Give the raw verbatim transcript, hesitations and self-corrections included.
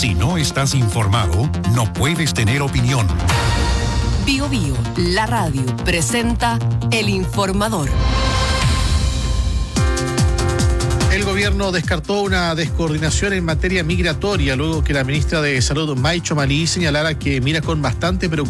Si no estás informado, no puedes tener opinión. Bio Bio, la radio, presenta El Informador. El gobierno descartó una descoordinación en materia migratoria luego que la ministra de Salud, Maicho Malí, señalara que mira con bastante preocupación